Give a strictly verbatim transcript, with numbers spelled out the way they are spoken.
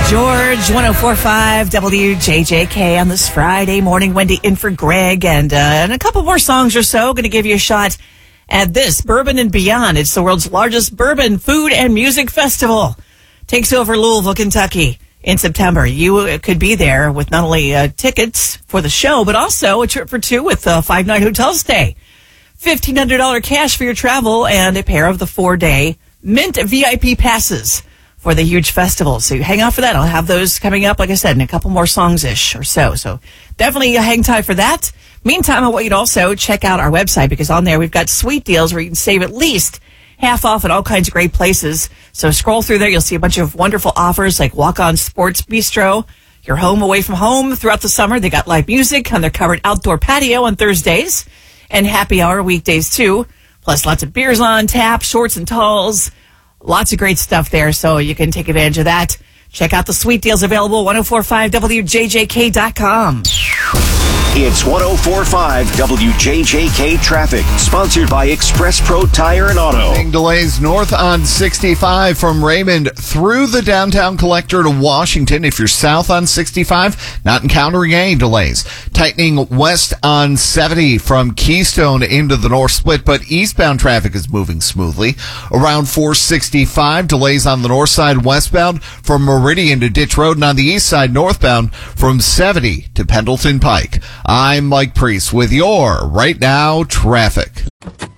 George, one oh four point five W J J K on this Friday morning. Wendy in for Greg, and, uh, and a couple more songs or so. Going to give you a shot at this, Bourbon and Beyond. It's the world's largest bourbon, food, and music festival. Takes over Louisville, Kentucky in September. You could be there with not only uh, tickets for the show, but also a trip for two with a five-night hotel stay. fifteen hundred dollars cash for your travel and a pair of the four-day Mint V I P passes for the huge festival. So hang out for that. I'll have those coming up, like I said, in a couple more songs-ish or so. So definitely hang tight for that. Meantime, I want you to also check out our website, because on there we've got sweet deals where you can save at least half off at all kinds of great places. So scroll through there. You'll see a bunch of wonderful offers like Walk On Sports Bistro, your home away from home throughout the summer. They got live music on their covered outdoor patio on Thursdays, and happy hour weekdays too. Plus lots of beers on tap, shorts and talls. Lots of great stuff there, so you can take advantage of that. Check out the sweet deals available, ten forty-five W J J K dot com. It's ten forty-five W J J K traffic, sponsored by Express Pro Tire and Auto. Delays north on sixty-five from Raymond through the downtown collector to Washington. If you're south on sixty-five, not encountering any delays. Tightening west on seventy from Keystone into the north split, but eastbound traffic is moving smoothly. Around four sixty-five, delays on the north side westbound from Meridian to Ditch Road, and on the east side northbound from seventy to Pendleton Pike. I'm Mike Priest with your Right Now traffic.